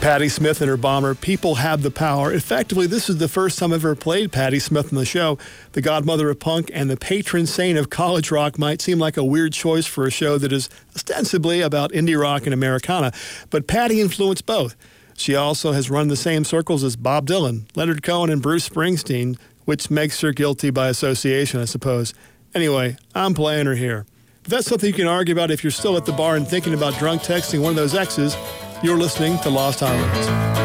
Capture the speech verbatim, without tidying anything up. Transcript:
Patti Smith and her bomber, People Have the Power. Effectively, this is the first time I've ever played Patti Smith on the show. The godmother of punk and the patron saint of college rock might seem like a weird choice for a show that is ostensibly about indie rock and Americana, but Patti influenced both. She also has run the same circles as Bob Dylan, Leonard Cohen, and Bruce Springsteen, which makes her guilty by association, I suppose. Anyway, I'm playing her here. But that's something you can argue about if you're still at the bar and thinking about drunk texting one of those exes. You're listening to Lost Highways.